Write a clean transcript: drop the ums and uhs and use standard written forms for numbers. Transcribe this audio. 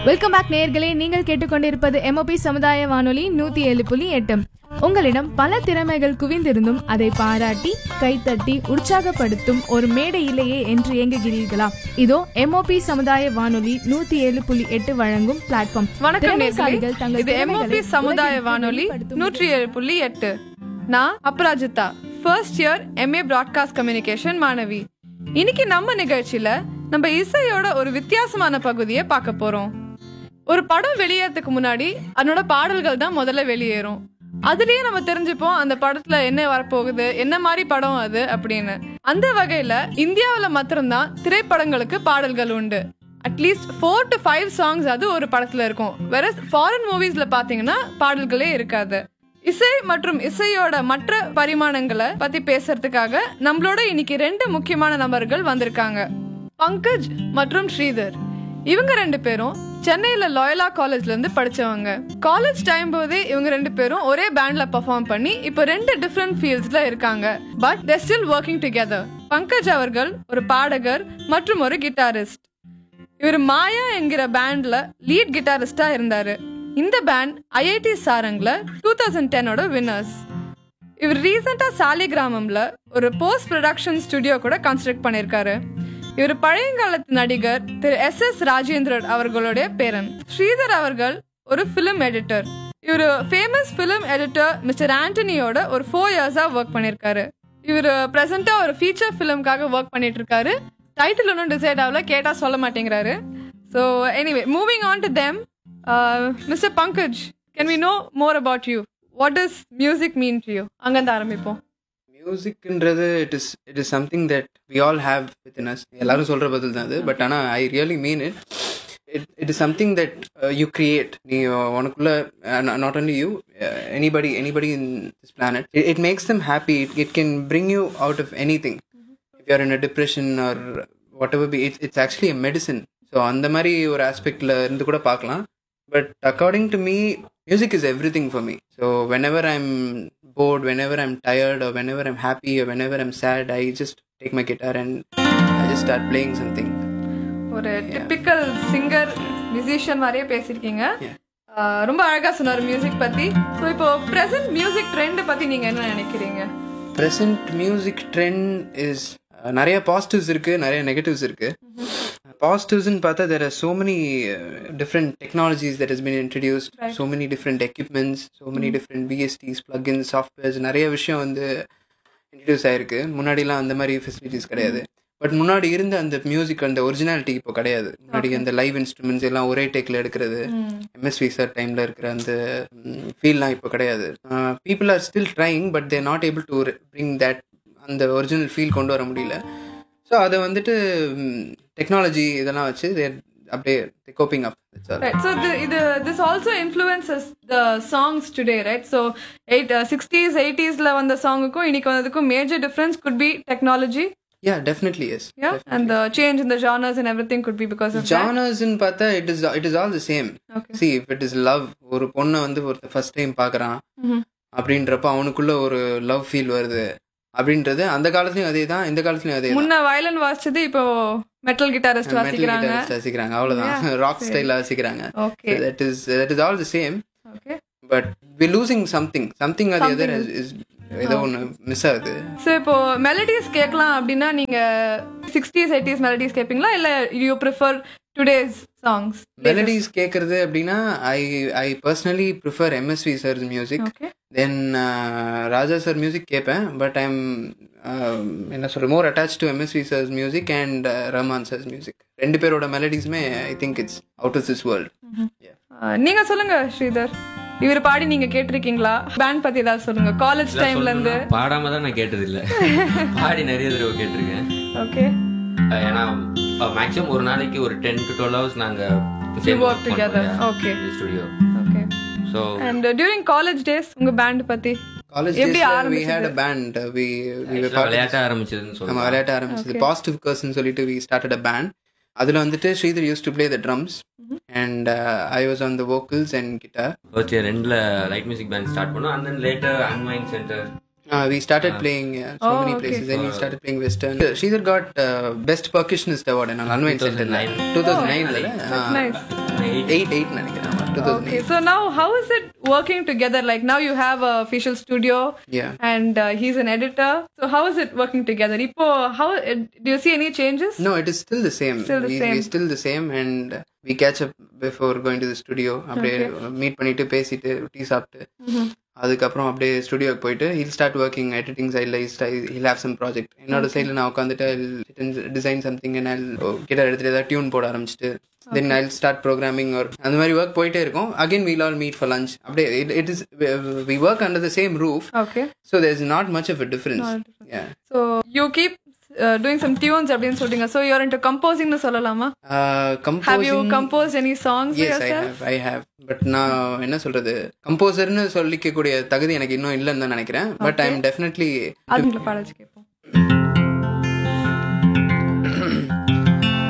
Welcome back நேயர்களே. நீங்கள் கேட்டுக்கொண்டிருப்பது MOP சமுதாய வானொலி 107.8. உங்களிடம் பல திறமைகள் குவிந்திருந்தும் அதை பாராட்டி கைத்தட்டி உற்சாகப்படுத்தும் ஒரு மேடை இல்லையே என்று ஏங்குகிறீர்களா? இதோ MOP சமுதாய வானொலி 107.8 வழங்கும் பிளாட்ஃபார்ம். வணக்கம் நேயர்களே, இது MOP சமுதாய வானொலி 107.8. நான் Aparajita, first year MA broadcast communication மாணவி. இன்னைக்கு நம்ம நிகழ்ச்சியில நம்ம இசையோட ஒரு வித்தியாசமான பகுதியை பார்க்க போறோம். ஒரு படம் வெளியேறதுக்கு முன்னாடி அதனோட பாடல்கள் தான் முதல்ல வெளியேறும். அதுலயே நம்ம தெரிஞ்சுப்போம் அந்த படத்துல என்ன வரப்போகுது, என்ன மாதிரி படம் அது அப்படின்னு. அந்த வகையில இந்தியாவில மாத்திரம்தான் திரைப்படங்களுக்கு பாடல்கள் உண்டு. அட்லீஸ்ட் 4 to 5 சாங்ஸ் அது ஒரு படத்துல இருக்கும். வேற ஃபாரின் மூவிஸ்ல பாத்தீங்கன்னா பாடல்களே இருக்காது. இசை மற்றும் இசையோட மற்ற பரிமாணங்களை பத்தி பேசுறதுக்காக நம்மளோட இன்னைக்கு 2 முக்கியமான நபர்கள் வந்திருக்காங்க. பங்கஜ் மற்றும் ஸ்ரீதர். இவங்க 2 பேரும் சென்னையில லாயலா காலேஜ்ல இருந்து படிச்சவங்க. காலேஜ் டைம் போதே இவங்க 2 பேரும் ஒரே பேண்ட்ல பெர்ஃபார்ம் பண்ணி இப்போ 2 டிஃபரெண்ட் ஃபீல்ட்ஸ்ல இருக்காங்க. But they still working together. Pankaj அவர்கள் ஒரு பாடகர் மற்றும் ஒரு கிட்டாரிஸ்ட். இவர் மாயா என்கிற பேண்ட்ல லீட் கிட்டாரிஸ்டா இருந்தாரு. இந்த பேண்ட் IIT சாரங்ல 2010ஓட வின்னர்ஸ். இவர் ரீசெண்டா சாலிகிராமம்ல ஒரு போஸ்ட் ப்ரொடக்ஷன் ஸ்டுடியோ கூட கன்ஸ்ட்ரக்ட் பண்ணிருக்காரு. இவர் பழையங்காலத்து நடிகர் திரு SS ராஜேந்திரன் அவர்களுடைய பேரன். ஸ்ரீதர் அவர்கள் ஒரு பிலிம் எடிட்டர். இவர் ஃபேமஸ் பிலிம் எடிட்டர் மிஸ்டர் ஆண்டனியோட ஒரு 4 இயர்ஸா ஒர்க் பண்ணிருக்காரு. இவர் பிரசண்டா ஒரு ஃபீச்சர் பிலிம்காக ஒர்க் பண்ணிட்டு இருக்காரு. டைட்டில் ஒன்றும் டிசைட் ஆகல, கேட்டா சொல்ல மாட்டேங்கிறாரு. So anyway, moving on to them. Mister Pankaj, can we no more about you? What does music mean to you? அங்கிருந்து ஆரம்பிப்போம். மியூசிக்ன்றது it is something that we all have within as. எல்லாரும் சொல்கிற பதில் தான் அது. பட் ஆனால் I really mean it is something that you create. நீ உனக்குள்ள not only you, anybody in this planet, it makes them happy. It can bring you out of any thing. If you are in a depression R what ever be, it's actually a medicine. So அந்த மாதிரி ஒரு ஆஸ்பெக்டில் இருந்து கூட பார்க்கலாம். But according to me, music is everything for me. So whenever I'm bored, whenever I'm tired, or whenever I'm happy, or whenever I'm sad, I just take my guitar and I just start playing something. ஒரு typical singer musician மாதிரியே பேசியிருக்கீங்க. ரொம்ப அழகா சொன்னார் music பத்தி. So இப்போ present music trend பத்தி நீங்க என்ன நினைக்கிறீங்க? Present music trend is நிறைய பாசிட்டிவ்ஸ் இருக்கு, நிறைய நெகட்டிவ்ஸ் இருக்கு. பாசிட்டிவ்ஸ்ன்னு பார்த்தா there are so many different technologies that has been introduced, right. So many different equipments, so many different VSTs, plugins, softwares, நிறைய விஷயம் வந்து இன்ட்ரடியூஸ் ஆயிருக்கு. முன்னாடிலாம் அந்த மாதிரி ஃபெசிலிட்டிஸ் கிடையாது. பட் முன்னாடி இருந்த அந்த மியூசிக், அந்த ஒரிஜினாலிட்டி இப்போ கிடையாது. முன்னாடி அந்த லைவ் இன்ஸ்ட்ருமெண்ட்ஸ் எல்லாம் ஒரே டேக்கில் எடுக்கிறது, MSV சார் டைமில் இருக்கிற அந்த ஃபீல்லாம் இப்போ கிடையாது. People are still trying, but there not able to bring that, அந்த ஒரிஜினல் ஃபீல் கொண்டு வர முடியல. ஸோ அதை வந்துட்டு டெக்னாலஜி இதெல்லாம் வச்சு அப்படியே coping up. Right. So this also influences the songs today, right? So 60s 80sல வந்த சாங்குக்கும் இன்னைக்கு வந்ததுக்கும் major difference could be technology. Yeah, definitely yes. Yeah, definitely. And the change in the genres and everything could be because of genres in பார்த்தா it is all the same. Okay. See, if it is love, ஒரு பொண்ணை வந்து ஒரு first time பார்க்கறான் அப்படின்றப்ப அவனுக்குள்ள ஒரு love feel வருது அப்படின்றது அந்த காலத்துலயும் அதே தான், இந்த காலத்துலயும் அதே தான். முன்ன வயலின் வாசிச்சது இப்போ மெட்டல் கிட்டாரிஸ்ட் வாசிக்கிறாங்க, அவ்வளவுதான். ராக் ஸ்டைல்ல வாசிக்கிறாங்க. that is all the same. Okay, but we losing something the other is ஏதோ ஒன்று மிஸ் ஆகுது. ஸோ இப்போ மெலடிஸ் கேட்கலாம் அப்படின்னா நீங்க 60s 80s மெலடிஸ் கேட்பீங்களா, இல்ல you prefer today's songs? Melodies கேட்கறது அப்படின்னா I personally prefer MSV sir music. Then Raja sir music கேட்பேன். பட் ஐம் என்ன சொல்ற மோர் attach to MSV sir music and Rahman sir music. 2 பேரோட மெலடிஸுமே I think it's out of this world. நீங்க சொல்லுங்க ஸ்ரீதர், இவர் பாடி நீங்க கேட்டிருக்கீங்களா? பேண்ட் பத்தி ஏதாவது சொல்லுங்க. காலேஜ் டைம்ல இருந்து பாடாம தான் நான் கேட்டது இல்ல, பாடி நிறைய தடவை கேட்டிருக்கேன். ஓகே, ஏன்னா மேக்ஸிமம் ஒரு நாளைக்கு ஒரு 10 to 12 hours நாங்க work together. Okay, studio. Okay, so and during college days உங்க பேண்ட் பத்தி college days we had a band. we were விளையாட்ட ஆரம்பிச்சதுன்னு சொல்லுவாங்க. நம்ம விளையாட்ட ஆரம்பிச்சது பாசிட்டிவ் கர்ஸ்னு சொல்லிட்டு we started a band. அதுல வந்துட்டு Sridhar used to play the drums and I was on the vocals and guitar. First year ரெண்டுல லைட் மியூசிக் பேண்ட் ஸ்டார்ட் பண்ணோம். and then later unwind center We started playing so many places. Then we started playing Western. Sridhar got Best Percussionist Award in Unwind Center. 2009. That's nice. 8 நினைக்கிறேன். 2008. Okay, so now how is it working together? Like now you have a official studio, Yeah. and he's an editor. So how is it working together? Ipo, how do you see any changes? No, it is still the same. We're still the same, and we catch up before going to the studio. அப்படியே meet பண்ணிட்டு பேசிட்டு tea சாப்பிட்டு அதுக்கப்புறம் அப்படியே ஸ்டுடியோக்கு போயிட்டு hill start working editing சைடில் hill have some project என்னோட சைடில் நான் உட்காந்துட்டு டிசைன் சம்திங் கிட்ட எடுத்துட்டு ஏதாவது டியூன் போட ஆரம்பிச்சிட்டு தென் ஐ ஸ்டார்ட் ப்ரோக்ராமிங் ஒரு அந்த மாதிரி ஒர்க் போயிட்டே இருக்கும். Again wheel all meet for lunch. அப்படியே it is we work under the same roof. Okay. So there is not much of a difference. So you keep doing some tunes அப்படின்னு சொல்றீங்க. So you're into composing னு சொல்லலாமா? Have you composed any songs for yourself? I have. But நான் என்ன சொல்றது, கம்போசர்னு சொல்லிக்க கூடிய தகுதி எனக்கு இன்னும் இல்லைன்னு தான் நினைக்கிறேன். பட் ஐ எம் டெஃபினெட்லி அதுங்களை பாட வச்சுக்கேன்.